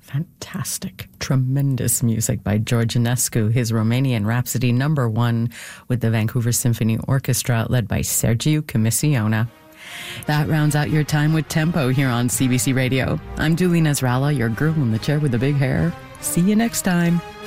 Fantastic, tremendous music by George Enescu, his Romanian Rhapsody #1 with the Vancouver Symphony Orchestra led by Sergiu Comissiona. That rounds out your time with Tempo here on CBC Radio. I'm Julie Nasrallah, your girl in the chair with the big hair. See you next time.